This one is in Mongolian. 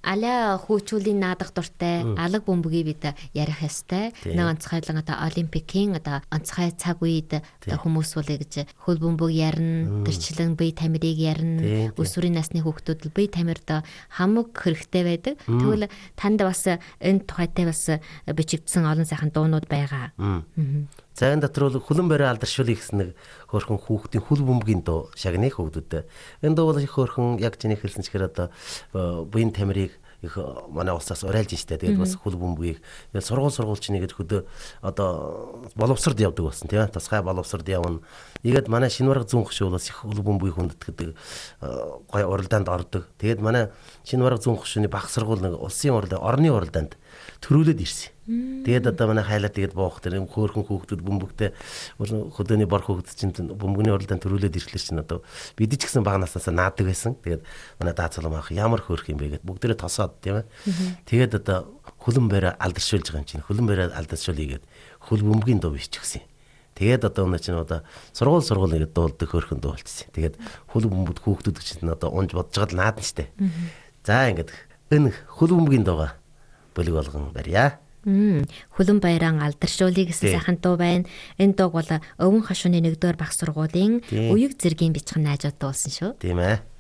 аля хүүчүүлийн наадах дуртай алга бөмбөгийг бид ярих ёстой. Нэг онцгойлон одоо олимпикийн одоо онцгой цаг үед хүмүүс бол гэж хөл бөмбөг ярина, гэрчлэн бие тамирыг ярина, өсвөрийн насны хүүхдүүд бие тамирд хамаг хэрэгтэй байдаг. Тэгвэл танд бас энэ тухайтай бас бичигдсэн олон сайхан дуунууд байгаа. За энэ дотор бол хүлэн барай алдаршуулъя гэсэн нэг хөөрхөн хүүхдийн хөл бөмбөгийн дуу шагныг хүүхдүүдэд. Энэ дуу бол их хөөрхөн яг чиний хэлсэн чигээр одоо буян тамирыг их манай улсаас урайлж штэ. Тэгээд бас хөл бөмбөгийг сургууль чинийгээд хөдөө одоо боловсрод явдаг болсон тийм ээ. Тусгай боловсрод явна. Ийгээд манай Шинварга зүүн хөшөө бас их хөл бөмбөгийг хүндэтгдэг гой уралдаанд ордог. Тэгээд манай Шинварга зүүн хөшөөний баг сургууль нэг улсын уралдаанд, орны уралдаанд төрүүлээд ирсэн. Тэгээд одоо манай хайлаа тэгээд буух тэр юм хөөрхөн хүүхдүүд бөмбөгтэй хөдөөний бор хүүхдүүд чинь бөмбөгний уралдаанд төрүүлээд ирэхлээр чинь одоо бид ч гэсэн баг наснаас наадаг байсан. Тэгээд манай даа цолом ах ямар хөөрх юм бэ гэд бүгдээрээ тосоод тийм ээ. Тэгээд одоо хөлөн барай алдаршуулж байгаа юм чинь хөлөн барай алдаршуулъя гэд хөл бөмбөгийн дуу биччихсэн. Тэгээд одоо өнөө чинь одоо сургууль нэгэд дуулдаг хөөрхөн дуу болчихсон. Тэгээд хөл бөмбөд хүүхдүүд чинь одоо унж бодож байгаа л наадна штэ. За ингээд энэ хөл бөмбөгийн дууга бөлөг болгон барья. Хүлэн баяран алдаршуулъя гэсэн сайхан дуу байна. Энэ дууг бол Өвөн хошууны 1-р багш сургуулийн Уяг зэргийн бичгэн найзууд дуулсан шүү. Тийм ээ.